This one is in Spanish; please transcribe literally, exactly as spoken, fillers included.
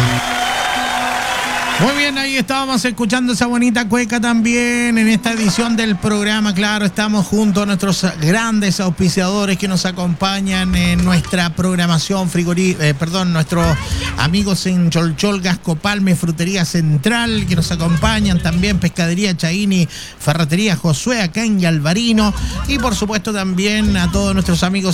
Muy bien, ahí estábamos escuchando esa bonita cueca también en esta edición del programa. Claro, estamos junto a nuestros grandes auspiciadores que nos acompañan en nuestra programación frigorí, eh, perdón, nuestros amigos en Cholchol, Gascopalme, Frutería Central, que nos acompañan también, Pescadería Chaini, Ferretería Josué, acá en Galvarino, y por supuesto también a todos nuestros amigos